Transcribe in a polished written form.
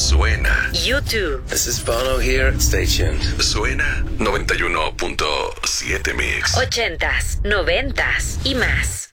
Suena. YouTube. This is Bono here. Stay tuned. Suena 91.7 Mix. 80s, 90s y más.